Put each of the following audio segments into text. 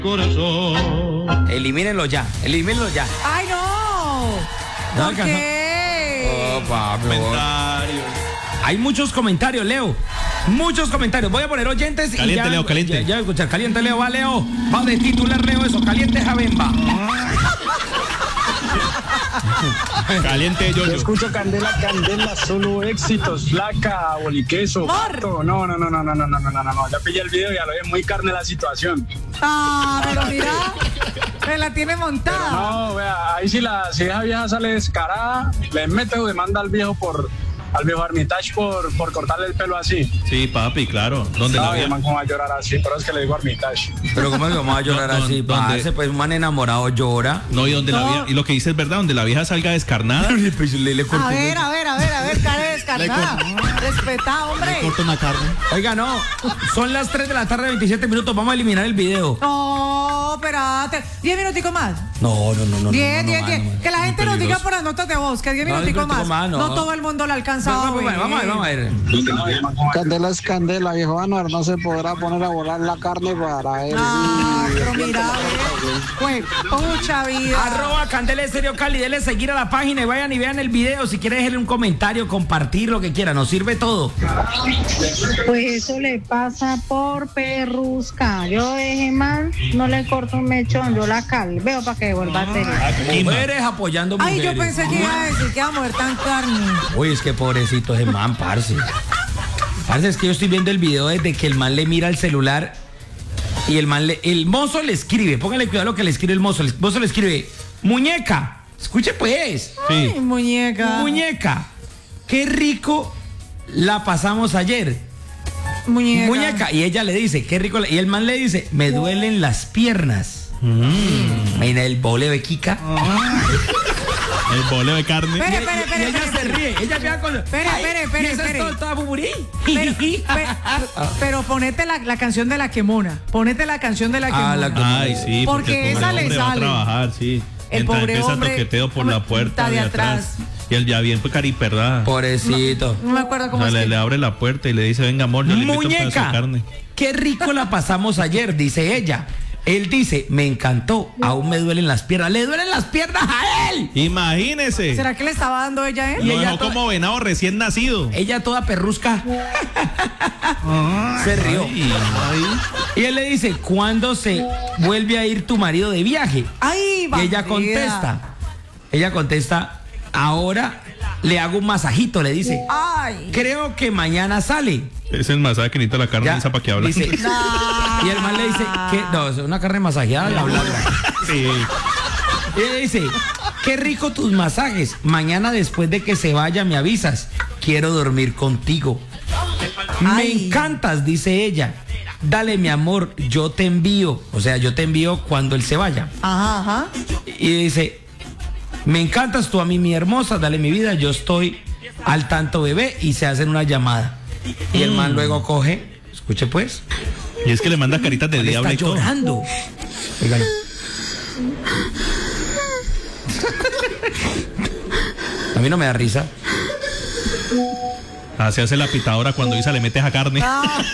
corazón. Elimínenlo ya. ¡Ay, no! No ¿Por qué? Oh, papi. Comentarios. Hay muchos comentarios, Leo. Muchos comentarios. Voy a poner oyentes caliente, y ya. Leo, caliente. Ya escuchar. Caliente, Leo. Va, Leo. Va de titular, Leo, eso. Caliente, Javemba. Caliente, yo. Escucho Candela, solo éxitos, flaca, boliqueso, gato. No. Ya pillé el video y ya lo vi muy carne la situación. Ah, pero mira, me la tiene montada. No, vea, ahí si esa vieja sale descarada, le mete o demanda al viejo Armitage por cortarle el pelo así. Sí, papi, claro. ¿Dónde la vieja? vieja? ¿Cómo va a llorar así? Pero es que le digo Armitage. Pero ¿cómo es que vamos a llorar así? Parce, pues un man enamorado llora. No, y donde la vieja, y lo que dice es verdad, donde la vieja salga descarnada. Pues le corto A ver, cara descarnada. Respetá, hombre. Corta una carne. Oiga, no. Son las 3 de la tarde, 27 minutos. Vamos a eliminar el video. No, espérate. 10 minuticos más. No. 10. Que la gente nos diga peligroso. por las notas de voz, que 10 minuticos más. No todo el mundo lo alcanza. Vamos a ver. Candela es candela, viejo Anuar, no se podrá poner a volar la carne para él. Ah, pero mira, pues, pucha vida. @ Candela Estéreo Cali, denle seguir a la página y vayan y vean el video. Si quieren dejarle un comentario, compartir, lo que quieran, nos sirve todo. Pues eso le pasa por perrusca. Yo dejé mal, no le corto un mechón, yo la calveo para que vuelva a tener. Mujeres apoyando mujeres. Ay, yo pensé que iba a decir que iba a mover tan carne. Uy, es que pobrecito ese man, parce. Parce, es que yo estoy viendo el video desde que el man le mira el celular y el mozo le escribe, póngale cuidado lo que le escribe el mozo le escribe, muñeca, escuche pues. Ay, muñeca. Qué rico la pasamos ayer. Muñeca. Y ella le dice, qué rico, y el man le dice, me duelen las piernas. Mira el bole de Kika. El boleo de carne. Espere. Ella se ríe, ella pega con... Espere. Toda buburí. Pero ponete la canción de la quemona. Ay, sí, porque el esa pobre le hombre va a sale. trabajar, sí. El Entra, pobre empieza hombre toqueteo por la puerta está de atrás. Y él ya bien pues cariperrada. Pobrecito. No me acuerdo cómo O sea, es que... le abre la puerta y le dice, venga amor, yo le invito un pedazo de Muñeca, carne. qué rico la pasamos ayer, dice ella. Él dice, me encantó, aún me duelen las piernas. ¡Le duelen las piernas a él! Imagínese. ¿Será que le estaba dando ella a él? Lo ella dejó como venado recién nacido. Ella toda perrusca. Se rió. Y él le dice, ¿cuándo se vuelve a ir tu marido de viaje? ¡Ay, Y bandida! ella contesta, ahora le hago un masajito, le dice. ¡Ay! Creo que mañana sale. Es el masaje que necesita la carne Ya, esa para que habla. dice, y el man le dice, ¿qué? No, es una carne masajeada, la blanca. Sí. Y ella dice, qué rico tus masajes. Mañana después de que se vaya me avisas. Quiero dormir contigo. Me Ay. encantas, dice ella. Dale, mi amor, yo te envío. O sea, yo te envío cuando él se vaya. Ajá. Y dice, me encantas tú a mí, mi hermosa. Dale, mi vida, yo estoy al tanto, bebé. Y se hacen una llamada. Y el man luego coge, escuche pues. Y es que le manda caritas de Él diablo está y todo. llorando. Oigan. A mí no me da risa. Así hace la pitadora cuando Isa le mete esa carne.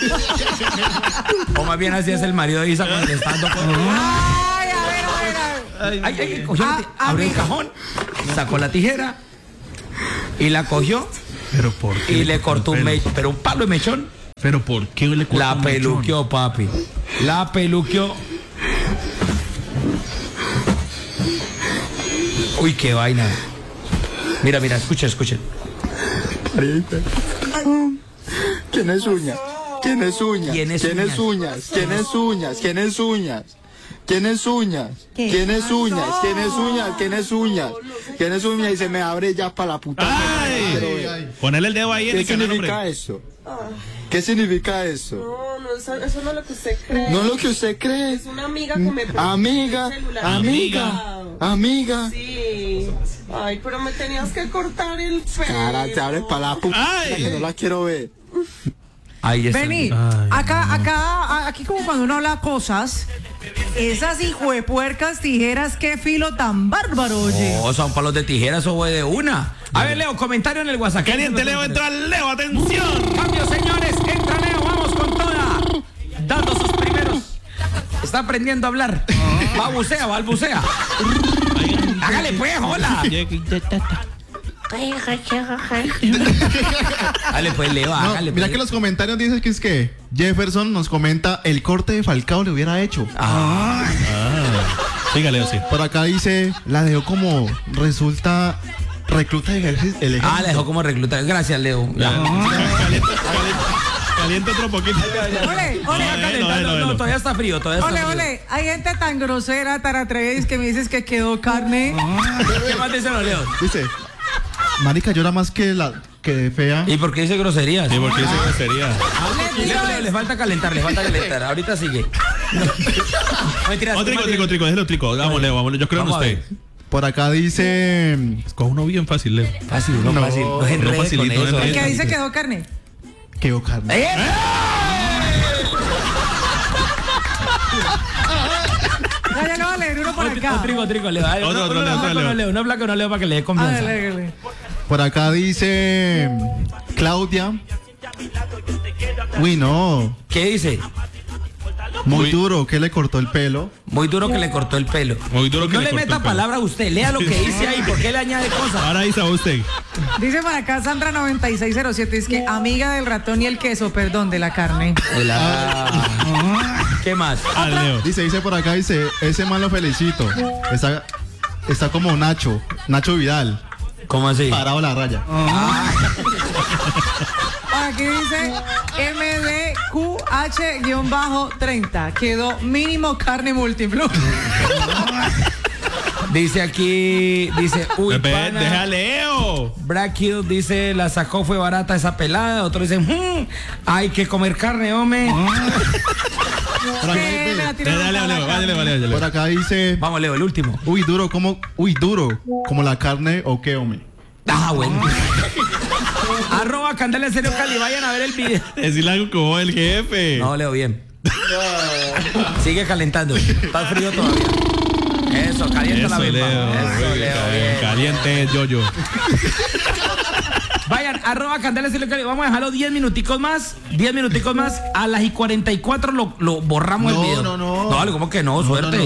O más bien así es el marido de Isa contestando con... Ay, a ver. Ay, cogió, abrió el cajón, sacó la tijera y la cogió Pero ¿por qué? y le cortó un pelo? mechón, pero un palo de mechón. Pero ¿por qué le cortó La un mechón? peluqueó, papi. La peluqueó. Uy, qué vaina. Mira, escuchen. ¿Quién es uñas? ¿Quién es uñas? ¿Quién es ¿Quién es uñas? ¿Quién es uñas? ¿Quién es uñas? ¿Quién es uñas? ¿Quién es uñas? ¿Quién es uñas? ¿Quién es uñas? ¿Quién es uñas? Y se me abre ya para la puta. ¡Ay! Ponele el dedo ahí en ¿Qué el canal, significa hombre. eso? ¿Qué significa eso? No, eso no es lo que usted cree. ¿No es lo que usted cree? Es una amiga que me prestó Amiga, el celular. amiga. Sí. Ay, pero me tenías que cortar el pelo. Cara, te abre para la puta. Ay. Que no la quiero ver. Ahí está. Vení, aquí como cuando uno habla cosas, esas hijuepuercas tijeras, qué filo tan bárbaro, oye. Oh, son palos de tijeras o de una. A ver, Leo, comentario en el WhatsApp. Caliente, Leo, entra Leo, atención. Cambio, señores, entra Leo, vamos con toda. Dando sus primeros. Está aprendiendo a hablar. Balbucea. Hágale pues, hola. Dale pues, Leo, No, hágale mira pues. que los comentarios dicen que es que Jefferson nos comenta el corte de Falcao le hubiera hecho. Sígale, sí. Por acá dice, la dejó como resulta recluta de ejército. La dejó como reclutar. Gracias, Leo. Caliente otro poquito. Ole, No, todavía está frío, ole, hay gente tan grosera, tan atrevida que me dices que quedó carne. ¿Qué más dicen los Leos? Dice, marica llora más que de fea. ¿Y por qué dice groserías? Sí, porque eso sería. Leo, le falta calentar. Ahorita sigue. No, mentiras, Trico, déjelo trico. Vamos, Leo, yo creo en Vamos a usted. Por acá dice, Con uno bien fácil, Leo. Fácil, no fácil. No se enrede facilito, con eso. El que dice quedó carne. quedó carne. Ya le voy a leer uno por acá. Trico, Leo. Otro, Leo. No flaco, no Leo para que le dé confianza. Hágale. Por acá dice Claudia. Uy, no. ¿Qué dice? Muy duro, que le cortó el pelo. Muy duro que le cortó el pelo. Muy duro que no le le cortó meta el pelo. palabra a usted. Lea lo que dice ahí. ¿Por qué le añade cosas? Ahora dice a usted. Dice por acá Sandra 9607, es que amiga del ratón y el queso, perdón, de la carne. ¿Qué más? Leo. Dice por acá, ese man lo felicito. Está como Nacho Vidal, ¿Cómo así? parado a la raya. Aquí dice MDQH-30. Quedó mínimo carne múltiplo. Dice aquí, uy, pana. Deja a Leo. Black Hill dice, la sacó, fue barata esa pelada. Otro dice, hay que comer carne, hombre. Dale. Por acá dice, Vamos, Leo, el último. uy, duro como la carne o qué, hombre. Bueno. @ Candela Serio Cali, vayan a ver el video. Decirle algo como el jefe. No, Leo, bien. Sigue calentando. Está frío todavía. Eso, calienta la Eso, bimba. Leo. Eso, Leo, bien. Caliente, yo. Vayan, @ Candela Serio Cali. Vamos a dejarlo 10 minuticos más. 10 minuticos más. A las 44 lo borramos el video. No. No, ¿cómo que no? Suerte.